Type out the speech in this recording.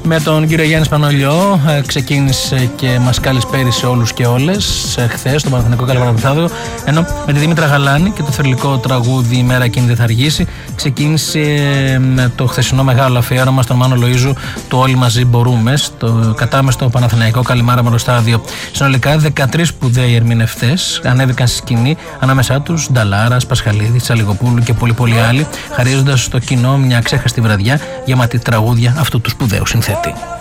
Με τον κύριο Γιάννη Σπανολιό ξεκίνησε και μας κάλεσπέρισε όλους και όλες χθες στο Παναθηναϊκό Καλαβαρδάδιο, ενώ με τη Δήμητρα Γαλάνη και το θρυλικό τραγούδι «Η μέρα εκείνη δεν θα αργήσει» ξεκίνησε το χθεσινό μεγάλο αφιέρωμα στον Μάνο Λοΐζου, το «Όλοι μαζί μπορούμε», στο κατάμεστο Παναθηναϊκό Καλιμάραμαρο στάδιο. Συνολικά 13 σπουδαίοι ερμηνευτές ανέβηκαν στη σκηνή, ανάμεσά τους Νταλάρας, Πασχαλίδης, Τσαλιγοπούλου και πολλοί άλλοι, χαρίζοντας στο κοινό μια ξέχαστη βραδιά γεμάτη τραγούδια αυτού του σπουδαίου συνθέτη.